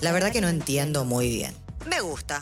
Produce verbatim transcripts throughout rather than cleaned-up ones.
La verdad que no entiendo muy bien. Me gusta.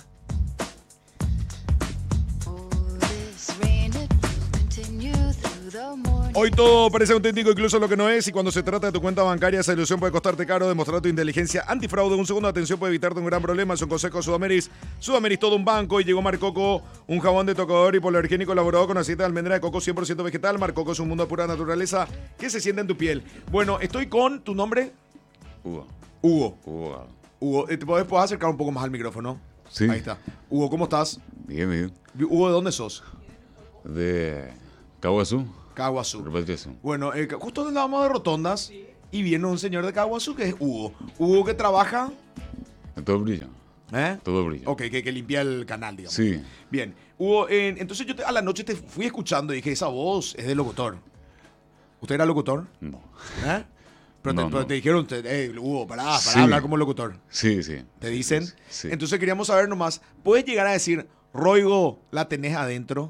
Hoy todo parece auténtico, incluso lo que no es, y cuando se trata de tu cuenta bancaria, esa ilusión puede costarte caro. Demostrar tu inteligencia antifraude. Un segundo de atención puede evitarte un gran problema. Son consejos Sudameris. Sudameris, todo un banco. Y llegó Marcoco, un jabón de tocador hipoalergénico elaborado con aceite de almendra de coco cien por ciento vegetal. Marcoco es un mundo de pura naturaleza que se siente en tu piel. Bueno, estoy con tu nombre. Hugo. Hugo. Hugo. Hugo, ¿te podés, podés acercar un poco más al micrófono? Sí. Ahí está. Hugo, ¿cómo estás? Bien, bien. Hugo, ¿de dónde sos? De Caguazú. Caguazú. Repetición. Bueno, eh, justo andábamos de rotondas y viene un señor de Caguazú que es Hugo. Hugo que trabaja... Todo brilla. ¿Eh? Todo brilla. Ok, que, que limpia el canal, digamos. Sí. Bien. Hugo, eh, entonces yo te- a la noche te fui escuchando y dije, esa voz es de locutor. ¿Usted era locutor? No. ¿Eh? Pero, No, te, pero no. te dijeron, te- eh, Hugo, pará, pará Sí. hablar como locutor. Sí, sí. ¿Te dicen? Sí. Entonces queríamos saber nomás, ¿puedes llegar a decir, Roigo, la tenés adentro?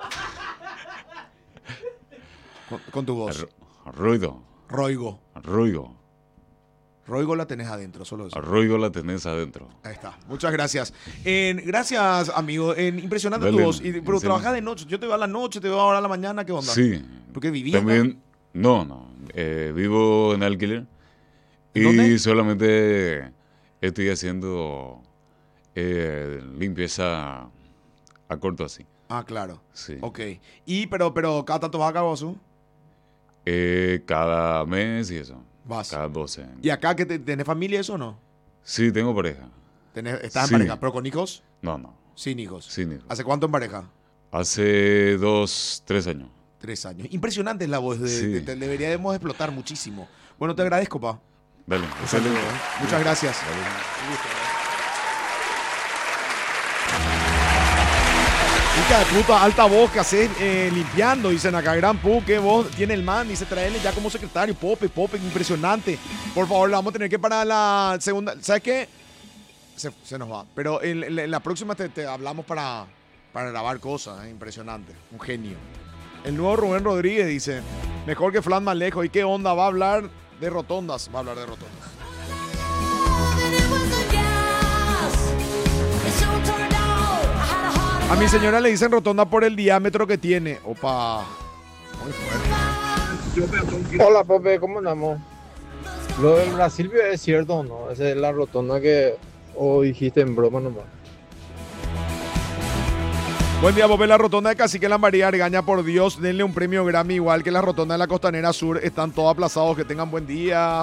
Con, con tu voz. Ar- Ruido. Roigo. Ruido. Roigo la tenés adentro, solo eso. Ruido la tenés adentro. Ahí está. Muchas gracias. En, gracias, amigo. En, impresionante tu Dale, voz. Y- pero en trabajas de noche. Yo te veo a la noche, te veo ahora a la mañana. ¿Qué onda? Sí. ¿Porque vivías acá? También, no, no. Eh, vivo en alquiler. Y ¿Dónde? solamente estoy haciendo eh, limpieza a corto así. Ah, claro. Sí. Ok. Y, pero, pero, ¿cada tanto vas a Caguazú? Eh, cada mes y eso. Vas. Cada doce. ¿Y acá que te- tenés familia eso o no? Sí, tengo pareja. Tenés- ¿Estás Sí. en pareja? ¿Pero con hijos? No, no. Sin hijos. Sin hijos. ¿Hace cuánto en pareja? Hace dos, tres años. Tres años. Impresionante es la voz. De, Sí. de- te- deberíamos explotar muchísimo. Bueno, te agradezco, pa. Dale. Un saludo, excelente. ¿eh? Muchas gracias. Chica de puta, alta voz que haces eh, limpiando, dicen acá. Gran pu, qué voz tiene el man. Dice, traerle ya como secretario. Pope, Pope, impresionante. Por favor, la vamos a tener que parar la segunda. ¿Sabes qué? Se, se nos va. Pero en, en- en la próxima te, te hablamos para, para grabar cosas. ¿eh? Impresionante. Un genio. El nuevo Rubén Rodríguez dice, mejor que Flan más lejos. ¿Y qué onda? Va a hablar de rotondas. Va a hablar de rotondas. A mi señora le dicen rotonda por el diámetro que tiene. Opa. Muy fuerte. Hola, Pepe, ¿cómo andamos? Lo del Brasil es cierto o no, esa es la rotonda que o dijiste en broma nomás. Buen día, Popé. La rotonda de Cacique Lambaría Argaña, por Dios, denle un premio Grammy igual que la rotonda de la Costanera Sur. Están todos aplazados. Que tengan buen día.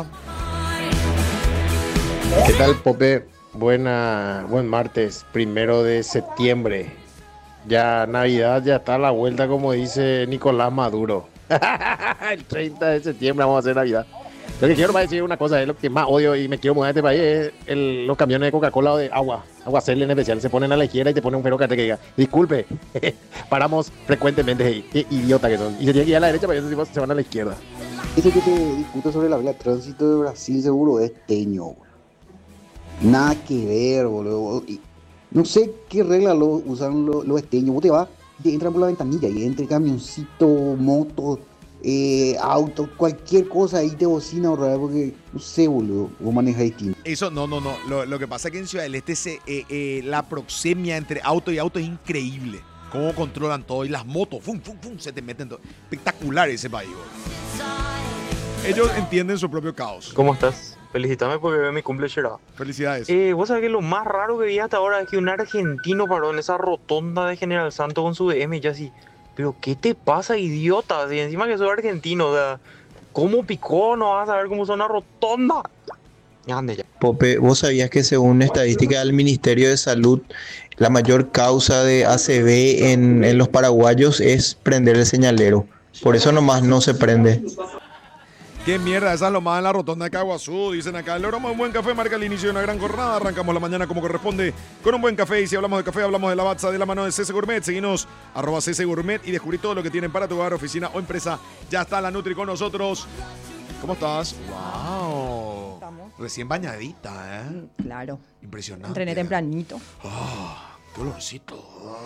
¿Qué tal, Pope? Buena, buen martes, primero de septiembre. Ya Navidad ya está a la vuelta, como dice Nicolás Maduro. El treinta de septiembre vamos a hacer Navidad. Lo que quiero para decir una cosa, es lo que más odio y me quiero mudar de este país, es el- los camiones de Coca-Cola o de agua, agua Cel en especial, se ponen a la izquierda y te ponen un ferro que diga, disculpe, paramos frecuentemente ahí, qué idiota que son. Y se tiene que ir a la derecha, pero esos tipos se van a la izquierda. Ese que te discute sobre la vía de tránsito de Brasil seguro es teño, boludo. Nada que ver, boludo. Y no sé qué regla lo usan los, los esteños. Vos te vas, te entran por la ventanilla y entre camioncito, moto, eh, auto, cualquier cosa ahí te bocina, boludo, porque no sé, boludo, vos manejas distinto. Eso, no, no, no. Lo, lo que pasa es que en Ciudad del Este se, eh, eh, la proxemia entre auto y auto es increíble. Cómo controlan todo. Y las motos, fum, fum, fum, se te meten todo. Espectacular ese país, boludo. Ellos entienden su propio caos. ¿Cómo estás? Felicítame porque veo mi cumple llegado. Felicidades. Eh, vos sabés que lo más raro que vi hasta ahora es que un argentino paró en esa rotonda de General Santo con su D M y yo así, pero ¿qué te pasa, idiota? Y encima que soy argentino, o sea, ¿cómo picó? No vas a saber cómo son una rotonda. Ya ande ya. Pope, ¿vos sabías que según estadística del Ministerio de Salud, la mayor causa de A C V en, en los paraguayos es prender el señalero? Por eso nomás no se prende. Qué mierda, esa es lo más en la rotonda de Caguazú. Dicen acá, el aroma de un buen café marca el inicio de una gran jornada. Arrancamos la mañana como corresponde con un buen café. Y si hablamos de café, hablamos de la Lavazza de la mano de C C Gourmet. Seguinos, arroba C C Gourmet y descubrí todo lo que tienen para tu hogar, oficina o empresa. Ya está la Nutri con nosotros. ¿Cómo estás? ¡Wow! Estamos. Recién bañadita, ¿eh? Claro. Impresionante. Entrené tempranito. Ah, qué olorcito.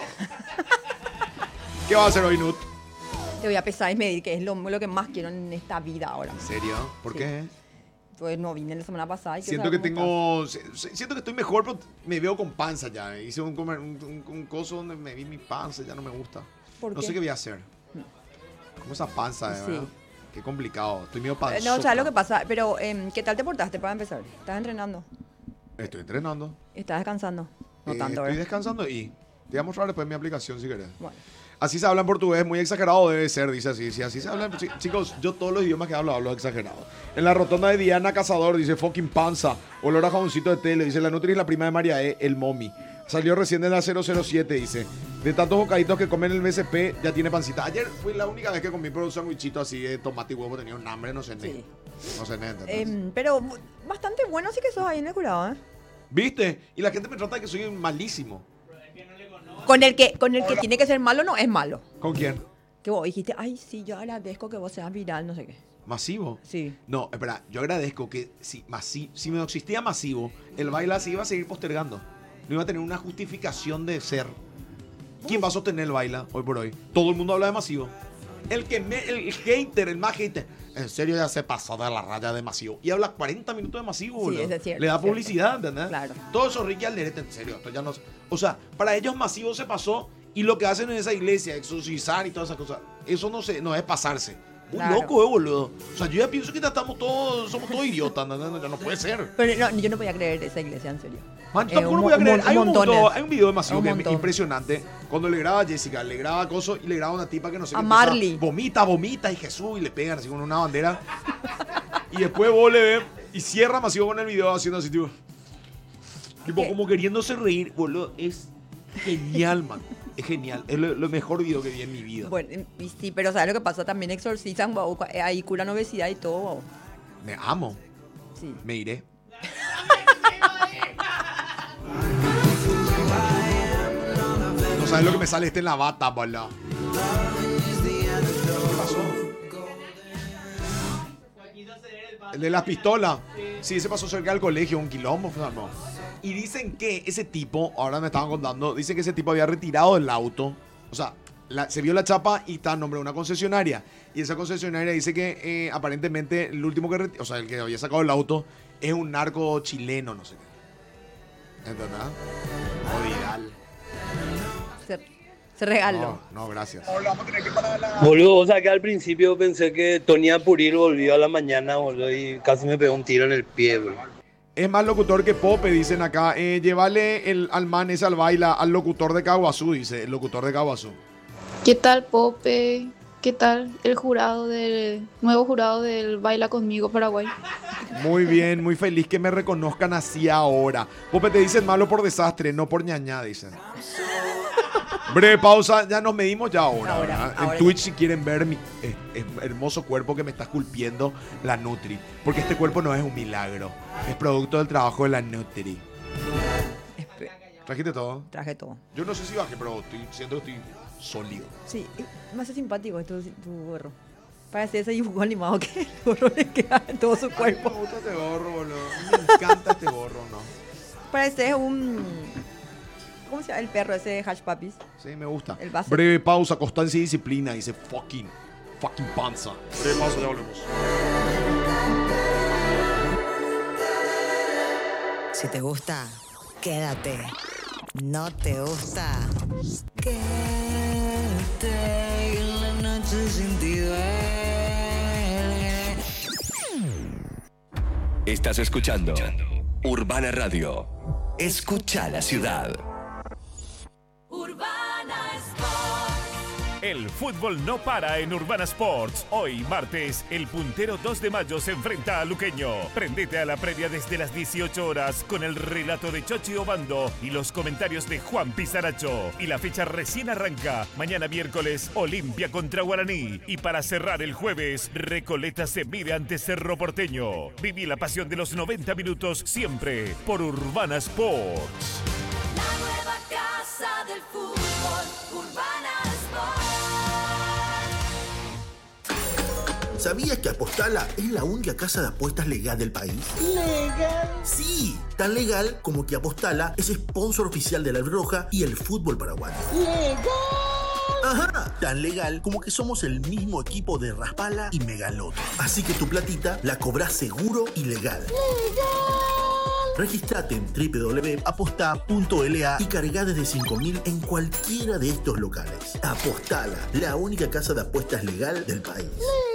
¿Qué va a hacer hoy, Nut? Te voy a pesar y medir, que es lo, lo que más quiero en esta vida ahora. ¿En serio? ¿Por Sí. qué? Pues no vine la semana pasada. Y Siento que tengo. si- Siento que estoy mejor, pero me veo con panza ya. Hice un, comer- un, un- un coso donde me vi mi panza, ya no me gusta. ¿Por No qué? sé qué voy a hacer. Como esa panza, de Sí. verdad. Qué complicado. Estoy medio Eh, panzota. No, ¿sabes lo que pasa? Pero, em, ¿qué tal te portaste para empezar? ¿Estás entrenando? Estoy entrenando. ¿Estás descansando? No Eh, tanto, Estoy ¿verdad? descansando y te voy a mostrar después mi aplicación si querés. Bueno. Así se habla en portugués, muy exagerado debe ser, dice así. Si así se habla, chi- chicos, yo todos los idiomas que hablo, hablo exagerado. En la rotonda de Diana Cazador, dice fucking panza. Olor a jaboncito de tele, dice la Nutri es la prima de María E, el mommy. Salió recién de la cero cero siete, dice. De tantos bocaditos que comen el B C P, ya tiene pancita. Ayer fue la única vez que comí por un sandwichito así de tomate y huevo, tenía un hambre, no sé ni. Sí. No sé ni, ¿entendés? Em, pero bu- bastante bueno sí que sos ahí en el jurado, ¿eh? ¿Viste? Y la gente me trata de que soy malísimo. Con el que, con el que tiene que ser malo no es malo. ¿Con quién? Que vos dijiste, ay, sí, yo agradezco que vos seas viral, no sé qué. ¿Masivo? Sí. No, espera, yo agradezco que si, masi- si no existía masivo, el baile se iba a seguir postergando. No iba a tener una justificación de ser. ¿Quién va a sostener el baile hoy por hoy? Todo el mundo habla de masivo. El que me, el hater, el más hater. En serio ya se pasó de la raya de masivo. Y habla cuarenta minutos de masivo, Sí, boludo. eso es cierto, Le da es cierto. publicidad, ¿entendés? Claro. Todo eso Ricky Alderete, en serio, esto ya no. O sea, para ellos masivo se pasó y lo que hacen en esa iglesia, exorcizar y todas esas cosas, eso no, se, no es pasarse. Muy Claro. loco, eh, boludo. O sea, yo ya pienso que ya estamos todos, somos todos idiotas, ¿no? Ya no puede ser. Pero no, yo no podía creer esa iglesia, en serio. Man, yo Eh, tampoco un lo voy a mo- creer. un Hay un, montones. montón- hay un video de Masivo Un que es montón. impresionante. Cuando le graba a Jessica, le graba Coso y le graba a una tipa que no sé A qué empieza, Marley. Vomita, vomita y Jesús y le pegan así con una bandera. Y después vos le ves y cierra Masivo con el video haciendo así, tipo. Tipo, ¿Qué? como queriéndose reír, boludo. Es genial, man. Es genial. Es lo, lo mejor video que vi en mi vida. Bueno, y sí, pero ¿sabes lo que pasa? También exorcizan, guau, cua- eh, ahí curan obesidad y todo, guau. Me amo. Sí. Me iré. No sabes lo que me sale este en la bata, boludo. ¿Qué pasó? El de las pistolas. Sí, se pasó cerca del colegio, un quilombo, fue, no. Y dicen que ese tipo, ahora me estaban contando, dicen que ese tipo había retirado el auto. O sea, la- se vio la chapa y está en nombre de una concesionaria. Y esa concesionaria dice que eh, aparentemente el último que retiró, o sea, el que había sacado el auto, es un narco chileno, no sé qué. ¿Entendés? O Vidal. Se, se regaló. No, no, gracias. Boludo, o sea que al principio pensé que Tony Apuril volvió a la mañana, boludo, y casi me pegó un tiro en el pie, boludo. Es más locutor que Pope, dicen acá. Eh, llévale el, al man ese al baila, al locutor de Caguazú, dice, el locutor de Caguazú. ¿Qué tal, Pope? ¿Qué tal el jurado del nuevo jurado del Baila Conmigo Paraguay? Muy bien, muy feliz que me reconozcan así ahora. Pope, te dicen malo por desastre, no por ñañá, dicen. Breve pausa, ya nos medimos ya ahora. Ahora, ¿verdad? ahora En Twitch, si quieren ver mi eh, eh, hermoso cuerpo que me está esculpiendo la Nutri. Porque este cuerpo no es un milagro, es producto del trabajo de la Nutri. Espe- ¿Trajiste todo? Traje todo. Yo no sé si bajé, pero estoy, siento que estoy sólido. Sí, eh, me hace simpático tu, tu gorro. Parece ese dibujo animado que el gorro le queda en todo su A mí cuerpo. me gusta este gorro, boludo. Me encanta este gorro, ¿no? Parece un... ¿Cómo se llama el perro ese de Hash Puppies? Sí, me gusta. El base. Breve pausa, constancia y disciplina. Dice fucking, fucking panza. Breve pausa, ya volvemos. Si te gusta, quédate. No te gusta, quédate en la noche sin ti duele. Estás escuchando Urbana Radio. Escucha la ciudad. Urbana Sport. El fútbol no para en Urbana Sports. Hoy, martes, el puntero dos de mayo se enfrenta a Luqueño. Prendete a la previa desde las dieciocho horas con el relato de Chochi Obando y los comentarios de Juan Pizaracho. Y la fecha recién arranca. Mañana miércoles, Olimpia contra Guaraní. Y para cerrar el jueves, Recoleta se mide ante Cerro Porteño. Viví la pasión de los noventa minutos siempre por Urbana Sports. La nueva casa del fútbol. Urbana Sport. ¿Sabías que Apostala es la única casa de apuestas legal del país? ¿Legal? Sí, tan legal como que Apostala es sponsor oficial de la Roja y el fútbol paraguayo. ¡Legal! Ajá, tan legal como que somos el mismo equipo de Raspala y Megaloto. Así que tu platita la cobras seguro y legal. Registrate en doble u doble u doble u punto aposta punto l a y carga desde cinco mil en cualquiera de estos locales. Apostala, la única casa de apuestas legal del país.